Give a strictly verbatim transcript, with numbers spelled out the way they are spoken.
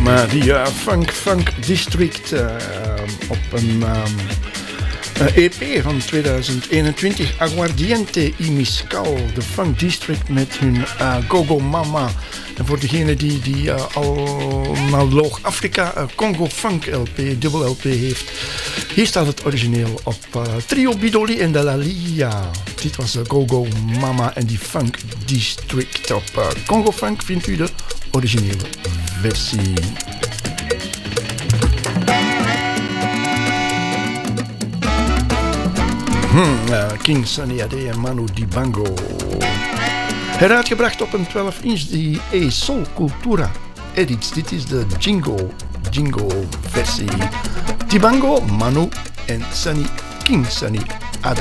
Maar die uh, Funk Funk District uh, op een um, uh, E P van tweeduizend eenentwintig, Aguardiente y Mezcal, de Funk District met hun uh, Gogo Mama. En voor degene die, die uh, al Analoog Afrika uh, Congo Funk L P, dubbel L P heeft, hier staat het origineel op uh, Trio Bidoli en de La Lia. Dit was uh, Gogo Mama en die Funk District. Op uh, Congo Funk vindt u de originele versie. Hmm, uh, King Sunny Ade en Manu Dibango. Heruitgebracht op een twaalf inch die E Soul Cultura Edits. Dit is de Jingo, Jingo versie. Dibango, Manu en Sunny, King Sunny